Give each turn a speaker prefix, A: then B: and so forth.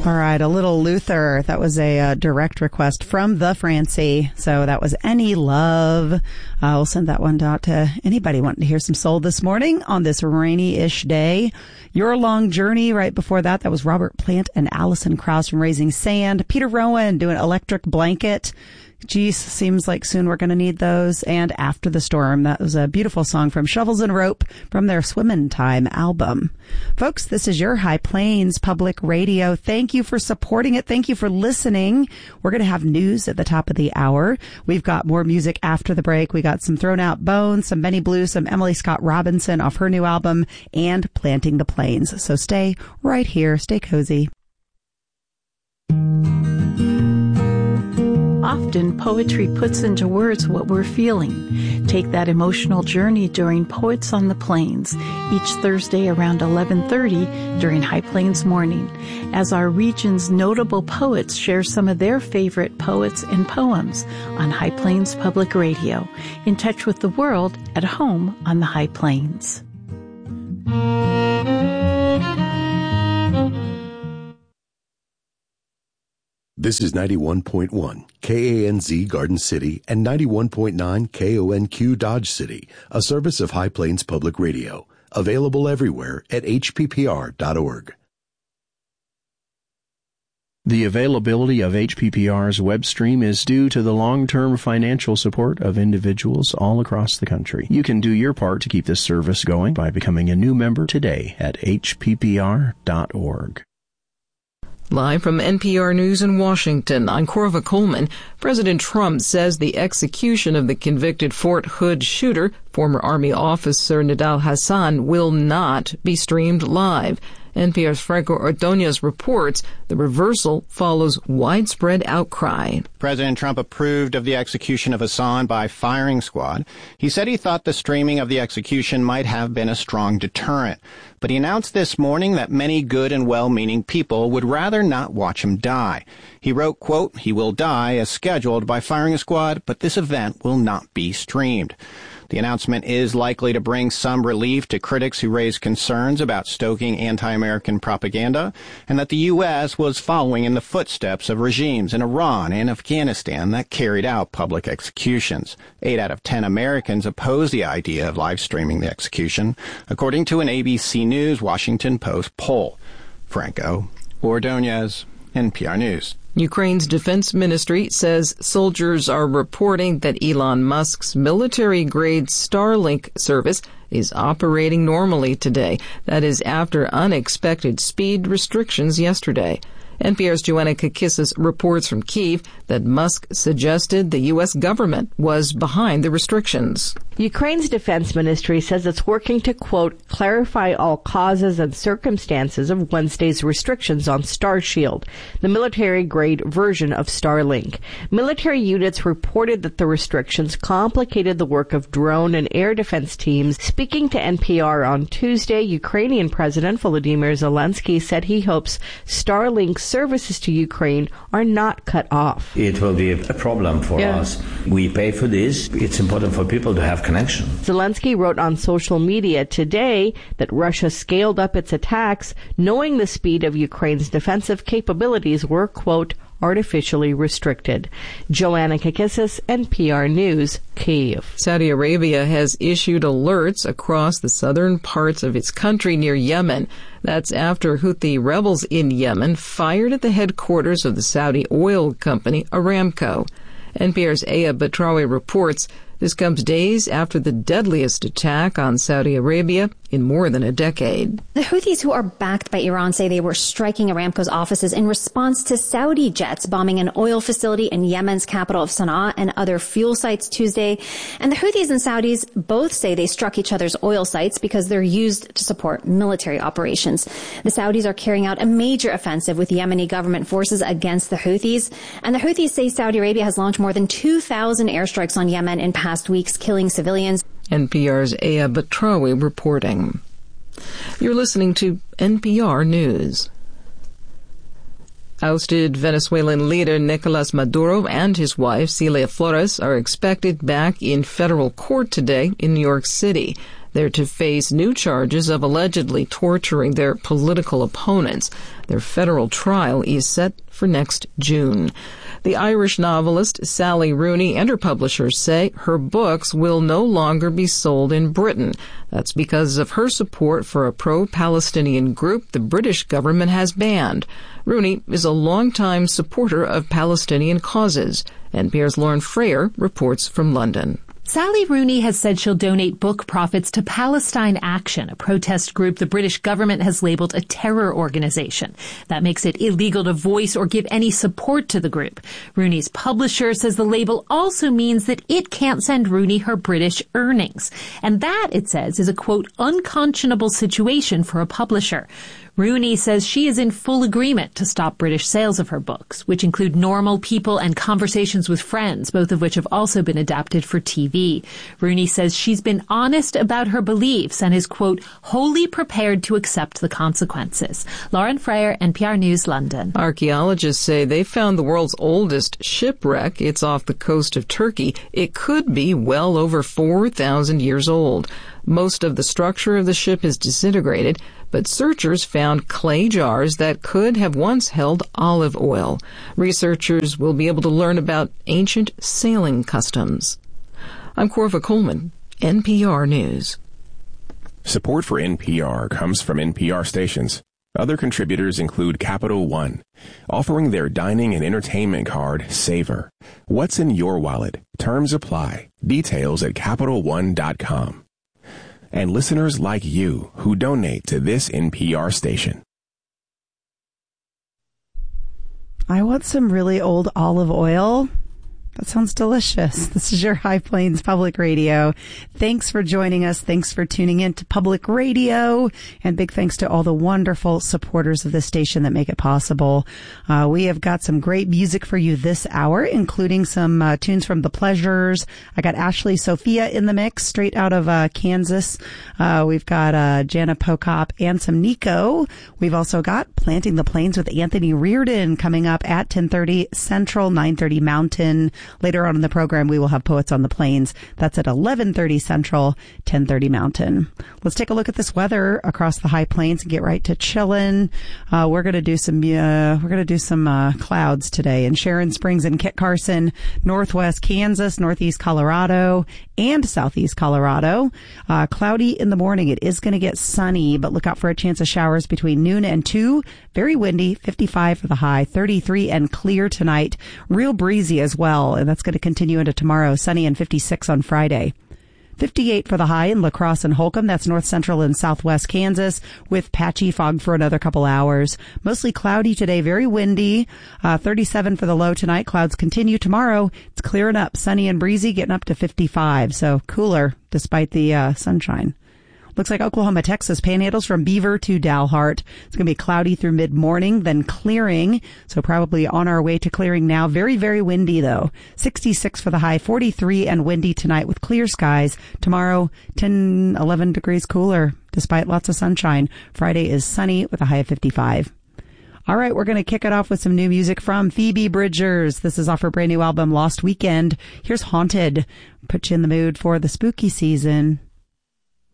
A: All right, a little Luther. That was a direct request from the Francie. So that was Any Love. We'll send that one out to anybody wanting to hear some soul this morning on this rainy-ish day. Your Long Journey right before that. That was Robert Plant and Allison Krauss from Raising Sand. Peter Rowan doing Electric Blanket. Geez, seems like soon we're going to need those. And After the Storm, that was a beautiful song from Shovels and Rope from their Swimmin' Time album. Folks, this is your High Plains Public Radio. Thank you for supporting it. Thank you for listening. We're going to have news at the top of the hour. We've got more music after the break. We got some Thrown Out Bones, some Benny Blue, some Emily Scott Robinson off her new album, and Planting the Plains. So stay right here. Stay cozy.
B: Often, poetry puts into words what we're feeling. Take that emotional journey during Poets on the Plains, each Thursday around 11:30 during High Plains Morning, as our region's notable poets share some of their favorite poets and poems on High Plains Public Radio, in touch with the world at home on the High Plains.
C: This is 91.1 KANZ Garden City and 91.9 KONQ Dodge City, a service of High Plains Public Radio, available everywhere at hppr.org.
D: The availability of HPPR's web stream is due to the long-term financial support of individuals all across the country. You can do your part to keep this service going by becoming a new member today at hppr.org.
E: Live from NPR News in Washington, I'm Corva Coleman. President Trump says the execution of the convicted Fort Hood shooter, former Army officer Nidal Hasan, will not be streamed live. NPR's Franco Ordonez reports the reversal follows widespread outcry.
F: President Trump approved of the execution of Hasan by firing squad. He said he thought the streaming of the execution might have been a strong deterrent. But he announced this morning that many good and well-meaning people would rather not watch him die. He wrote, quote, "He will die as scheduled by firing squad, but this event will not be streamed." The announcement is likely to bring some relief to critics who raise concerns about stoking anti-American propaganda and that the U.S. was following in the footsteps of regimes in Iran and Afghanistan that carried out public executions. 8 out of 10 Americans oppose the idea of live streaming the execution, according to an ABC News Washington Post poll. Franco Ordonez, NPR News.
E: Ukraine's defense ministry says soldiers are reporting that Elon Musk's military-grade Starlink service is operating normally today. That is after unexpected speed restrictions yesterday. NPR's Joanna Kakissis reports from Kyiv that Musk suggested the U.S. government was behind the restrictions.
G: Ukraine's defense ministry says it's working to, quote, clarify all causes and circumstances of Wednesday's restrictions on Starshield, the military-grade version of Starlink. Military units reported that the restrictions complicated the work of drone and air defense teams. Speaking to NPR on Tuesday, Ukrainian President Volodymyr Zelensky said he hopes Starlink services to Ukraine are not cut off.
H: It will be a problem for us. We pay for this. It's important for people to have connection.
G: Zelensky wrote on social media today that Russia scaled up its attacks, knowing the speed of Ukraine's defensive capabilities were, quote, artificially restricted. Joanna Kakissis, NPR News, Kyiv.
E: Saudi Arabia has issued alerts across the southern parts of its country near Yemen. That's after Houthi rebels in Yemen fired at the headquarters of the Saudi oil company Aramco. NPR's Aya Batrawi reports this comes days after the deadliest attack on Saudi Arabia in more than a decade.
I: The Houthis, who are backed by Iran, say they were striking Aramco's offices in response to Saudi jets bombing an oil facility in Yemen's capital of Sana'a and other fuel sites Tuesday. And the Houthis and Saudis both say they struck each other's oil sites because they're used to support military operations. The Saudis are carrying out a major offensive with Yemeni government forces against the Houthis. And the Houthis say Saudi Arabia has launched more than 2,000 airstrikes on Yemen in past weeks, killing civilians.
E: NPR's Aya Batrawi reporting. You're listening to NPR News. Ousted Venezuelan leader Nicolas Maduro and his wife Celia Flores are expected back in federal court today in New York City. They're to face new charges of allegedly torturing their political opponents. Their federal trial is set for next June. The Irish novelist Sally Rooney and her publishers say her books will no longer be sold in Britain. That's because of her support for a pro-Palestinian group the British government has banned. Rooney is a longtime supporter of Palestinian causes. NPR's Lauren Frayer reports from London.
J: Sally Rooney has said she'll donate book profits to Palestine Action, a protest group the British government has labeled a terror organization. That makes it illegal to voice or give any support to the group. Rooney's publisher says the label also means that it can't send Rooney her British earnings. And that, it says, is a, quote, unconscionable situation for a publisher. Rooney says she is in full agreement to stop British sales of her books, which include Normal People and Conversations with Friends, both of which have also been adapted for TV. Rooney says she's been honest about her beliefs and is, quote, wholly prepared to accept the consequences. Lauren Frayer, NPR News, London.
E: Archaeologists say they found the world's oldest shipwreck. It's off the coast of Turkey. It could be well over 4,000 years old. Most of the structure of the ship is disintegrated, but searchers found clay jars that could have once held olive oil. Researchers will be able to learn about ancient sailing customs. I'm Corva Coleman, NPR News.
K: Support for NPR comes from NPR stations. Other contributors include Capital One, offering their dining and entertainment card, Savor. What's in your wallet? Terms apply. Details at CapitalOne.com. And listeners like you who donate to this NPR station.
A: I want some really old olive oil. That sounds delicious. This is your High Plains Public Radio. Thanks for joining us. Thanks for tuning in to Public Radio. And big thanks to all the wonderful supporters of this station that make it possible. We have got some great music for you this hour, including some tunes from The Pleasures. I got Ashley Sophia in the mix, straight out of Kansas. We've got Jana Pokop and some Nico. We've also got Planting the Plains with Anthony Reardon coming up at 10:30 Central, 9:30 Mountain. Later on in the program, we will have Poets on the Plains. That's at 11:30 Central, 10:30 Mountain. Let's take a look at this weather across the High Plains and get right to chillin'. We're going to do some clouds today in Sharon Springs and Kit Carson, northwest Kansas, northeast Colorado, and southeast Colorado. Cloudy in the morning. It is going to get sunny, but look out for a chance of showers between noon and 2. Very windy, 55 for the high, 33 and clear tonight. Real breezy as well, and that's going to continue into tomorrow. Sunny and 56 on Friday. 58 for the high in La Crosse and Holcomb. That's north central and southwest Kansas, with patchy fog for another couple hours. Mostly cloudy today, very windy. 37 for the low tonight. Clouds continue tomorrow. It's clearing up, sunny and breezy, getting up to 55. So cooler despite the sunshine. Looks like Oklahoma, Texas panhandles from Beaver to Dalhart. It's going to be cloudy through mid-morning, then clearing. So probably on our way to clearing now. Very, very windy, though. 66 for the high, 43 and windy tonight with clear skies. Tomorrow, 10, 11 degrees cooler despite lots of sunshine. Friday is sunny with a high of 55. All right, we're going to kick it off with some new music from Phoebe Bridgers. This is off her brand new album, Lost Weekend. Here's Haunted. Put you in the mood for the spooky season.